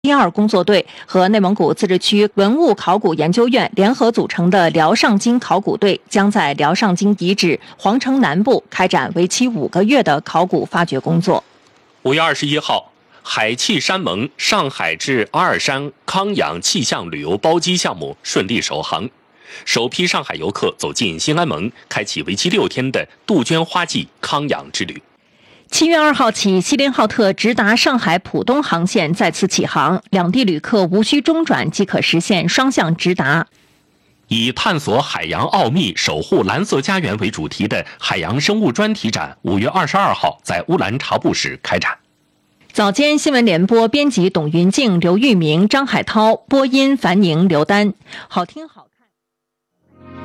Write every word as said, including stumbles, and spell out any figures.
第二工作队和内蒙古自治区文物考古研究院联合组成的辽上京考古队，将在辽上京遗址皇城南部开展为期五个月的考古发掘工作。 五月二十一号，海气山盟上海至阿尔山康养气象旅游包机项目顺利首航，首批上海游客走进兴安盟，开启为期六天的杜鹃花季康养之旅。 七月二号起，锡林浩特直达上海浦东航线再次启航，两地旅客无需中转即可实现双向直达。 以探索海洋奥秘、守护蓝色家园为主题的海洋生物专题展，五月二十二号在乌兰察布什开展。 早间新闻联播编辑董云静、刘玉明、张海涛，播音樊宁、刘丹。好听好。